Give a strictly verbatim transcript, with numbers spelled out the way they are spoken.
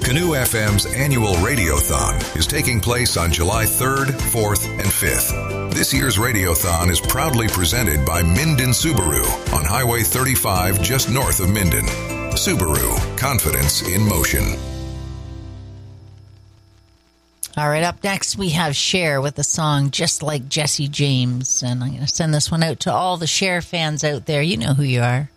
Canoe F M's annual Radiothon is taking place on July third, fourth, and fifth. This year's Radiothon is proudly presented by Minden Subaru on Highway thirty-five just north of Minden. Subaru, confidence in motion. All right, up next we have Cher with the song Just Like Jesse James. And I'm going to send this one out to all the Cher fans out there. You know who you are.